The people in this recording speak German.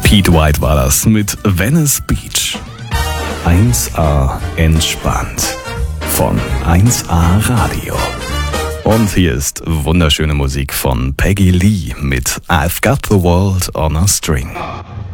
Pete White war das mit Venice Beach. 1A entspannt von 1A Radio. Und hier ist wunderschöne Musik von Peggy Lee mit I've Got the World on a String.